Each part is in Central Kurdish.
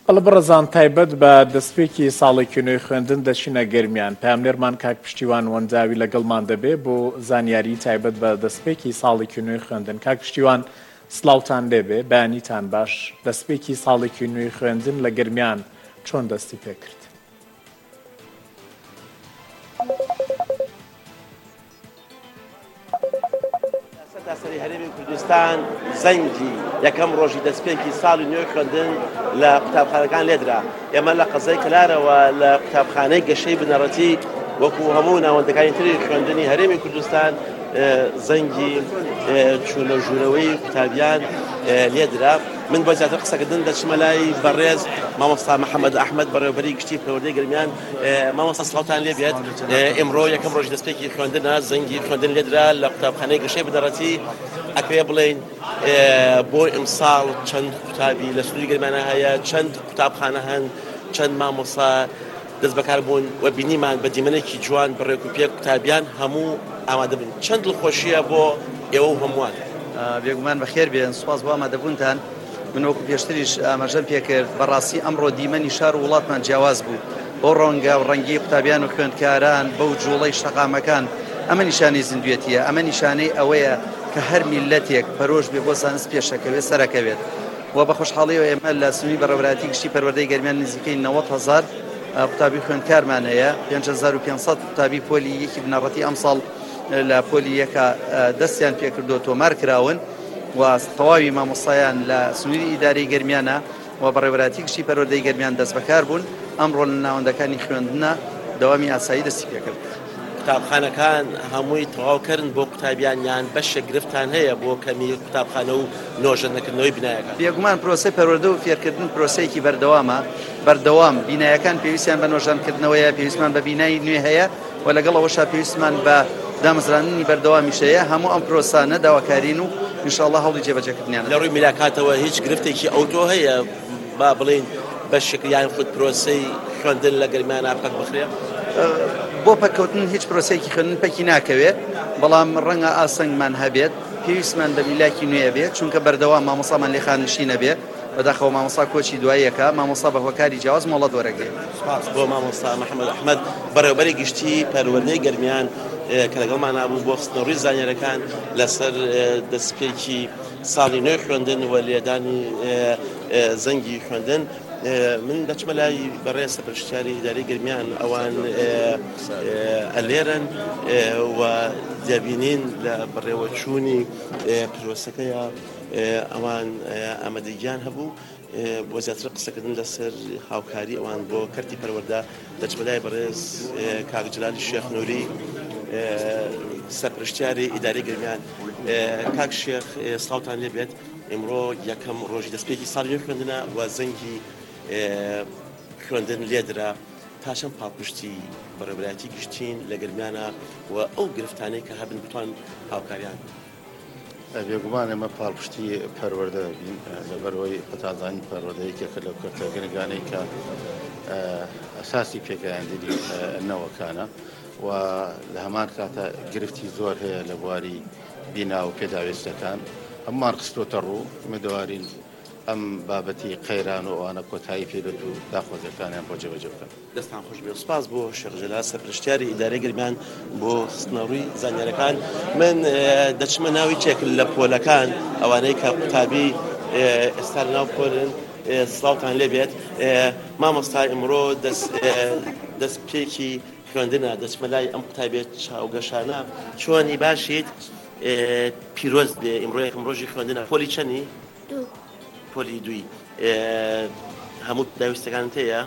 Qılbırazan taybet be destpêkî salekî nû xwendin deşîne germiyan. Peyamnêrman Kak Piştîwan Wendawî legelman dibe bo zanyarî taybet be destpêkî salekî nû xwendin. Kak Piştîwan slawtan lêbe, beyanîtan baş. Destpêkî salekî nû xwendin li germiyan çon destî pê kirt? سەری هەرێمی کوردستان زەنگی یەکەم ڕۆژی دەستپێکی ساڵی نوێ خوێندن لە قوتابخانەکان لێدرا. ئێمە لە قەزای کلارەوە لە قوتابخانەی گەشەی بنەڕەتی وەکو هەموو ناوەندەکانی تری خوێندنی هەرێمی کوردستان زەنگی چوونە ژوورەوەی قوتابیان لێدرا. من بۆ زیاتر قسەکردن دەچمە لای بەڕێز مامۆستا محەممەد ئەحمەد بەڕێوەبەری گشتی پەروەردەی گەرمیان. مامۆستا سڵاوتان لێ بێت. ئێمڕۆ یەکەم ڕۆژی دەستپێکی خوێندنە زەنگی خوێندن لێدرا لە قوتابخانەی گەشەی بنەڕەتی. ئەکرێ بڵێن بۆ ئیمساڵ چەند قوتابی لە سنووری گەرمانە هەیە، چەند قوتابخانە هەن، چەند مامۆستا دەست بەکار بوون و بینیمان بە دیمەنێکی جوان بەڕێک و پێک قوتابیان هەموو ئامادە بن. چەند دڵخۆشیە بۆ ئێوە و هەمووان. بێگومان بەخێر بێن، سوپاس بۆ ئامادەبوونتان. من وەکو پێشتریش ئاماژەم پێکرد بەڕاستی ئەمڕۆ دیمەنی شار و وڵاتمان جیاواز بوو بۆ ڕەنگە و ڕەنگی قوتابیان و خوێندکاران بەو جوڵەی شەقامەکان. ئەمە نیشانەی زیندوێتیە، ئەمە نیشانەی ئەوەیە کە هەر میلەتێک پەرۆژ بێ بۆ زانست پێشەکەوێت سەرەکەوێت. و بە خۆشحاڵیەوە ئێمە لە سنووری بەڕێوەبەری گشتی پەروەردەی گەرمیان نزیکەی 90,000 قوتابی خوێندکارمان هەیە. 5500 قوتابی پۆلی یەکی بنەڕەتی ئەمساڵ لە پۆلی یەکە دەستیان پێکردو تۆمار کراون و تەواوی مامۆستایان لە سنووری ئیدارەی گەرمیانە و بەڕێوەبەری گشتی پەروەردەی گەرمیان دەست بەکار بوون. ئەمڕۆ لە ناوەندەکانی خوێندنە دەوامی ئاسایی دەستی پێکرد. قوتابخانەکان هەمووی تەواوکردن بۆ قوتابیانیان بەشە گرفتان هەیە بۆ کەمی قوتابخانە و نۆژەنەکردنەوەی بینایەکان. بێگومان پرۆسەی پەروەردە و فێرکردن پرۆسەیەکی بەردەوامە. بەردەوام بینایەکان پێویستیان بە نۆژانکردنەوەیە، پێویستمان بە بینایی نوێ هەیە و لەگەڵەوەشا پێویستمان بە دامەزرانی بەردەوامیشەیە. هەموو ئەم پرۆسانە داواکارین و ئینشاءڵڵا هەوڵی جێبەجێکردنیان لە ڕووی میلاکاتەوە هیچ گرفتێکی ئەوتۆ هەیە با بڵێن بەشێک یان خود پرۆسەی خوێندن لە گەرمیانە پەک بخرێ؟ بۆ پەککەوتن هیچ پرۆسەیەکی خوێندن پەکی ناکەوێت، بەڵام ڕەنگە ئاسەنگمان هەبێت، پێویستمان بە میلاکی نوێ بێت، چونکە بەردەوام مامۆستامان لێخانشینە بێ. بەداخەوە مامۆستا کۆچی دواییەکە، مامۆستا بە هۆکاری جیاواز مۆڵەت وەرەگرێت. سپاس بۆ مامۆستا محەممەد ئەحمەد بەڕێوەبەری گشتی پەروەردەی گەرمیان کە لەگەڵمان نابوو بۆ خستنەوەی زانیاریەکان لەسەر دەستپێکی ساڵی نوێ خوێندن و لێدانی زەنگی خوێندن. من دەچمە لای بەڕێز سەرپەرشتیاری ئیدارەی گەرمیان ئەوان ئەلێرن و دەبینین لە بەڕێوەچوونی پرۆسەکەیە ئەوان ئامادەگیان هەبوو بۆ زیاتر قسەکردن لەسەر هاوکاری ئەوان بۆ کەرتی پەروەردە. دەچمە لای بەڕێز کاک جەلالی شێخ نووری سەرپەرشتیاری ئیدارەی گەرمیان. کاک شێخ سڵاوتان لێ بێت. ئێمڕۆ یەکەم ڕۆژی دەستپێکی ساڵی نوێ خوێندنە و زەنگی خوێندن لێدرا. پاشەم پاڵپشتی بەڕێوەبەری گشتین لە گەرمیانە و ئەو گرفتانەی کە هەبن بتوان هاوکاریان. بێگومان ئێمە پاڵپشتی پەروەردە بین لەبەرەوەی قەتازانی پەروەردەیەکێکە لەو کەرتە گەنگانەی کە ئەساسی پێگەیاندنی نەوەکانە و لە هەمان کاتە گرفتی زۆر هەیە لە بواری بینا و پێداوێستەکان. هەمومان خستۆتە ڕوو مدەوارین ئەم بابەتی قەیران و ئەوانە کۆتایی پێدەت و داخوازەکانیان بۆ جێبەجێ بکەن. دەستان خۆش بێ. سوپاس بۆ شێخ جەلال سەرپەرشتیاری ئیدارەی گەرمیان بۆ خستنەوەی زانیاریەکان. من دەچمە ناوی چێک لە پۆلەکان ئەوانەی کە قوتابی ئێستا لەناو پۆلن. سڵاوتان لێ بێت. مامۆستا ئەمڕۆ دەستپێکی خوێندنە دەچمە لای ئەم قوتابێت چاوگەشانە. چۆنی باشیت؟ پیرۆز بێ. ئەمڕۆ یەکەم ڕۆژی خوێندنە. پۆلی چەندی؟ پۆلی دوی. هەموو داویستەکانت هەیە؟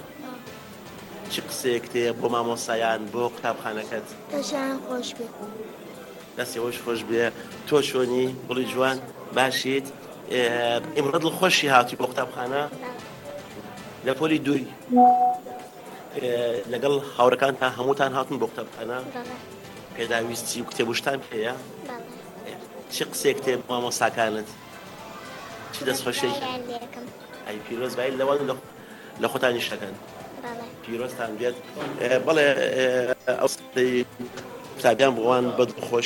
چ قسەیەک هەیە بۆ مامۆستایان بۆ قوتابخانەکەت؟ دەشیان خۆش بێ. دەستیەوەش خۆش بێ. تۆ چۆنی؟ بڵی جوان باشیت؟ ئێمڕۆ دڵخۆشی هاتی بۆ قوتابخانە؟ لە پۆلی دوی لەگەڵ هاوڕەکان تا هەمووتان هاتن بۆ قوتابخانە؟ پێداویستی و کتێبوشتان پێیە؟ چ قسەیەک هەیە بۆ مامۆستاکانت؟ چی دەستخۆشێکی؟ ئەی پیرۆز بای لەوان لە خۆتانی شەکەن. پیرۆزتان بێت. بەڵێ ئەو قوتابیان بۆوان بە دڵخۆش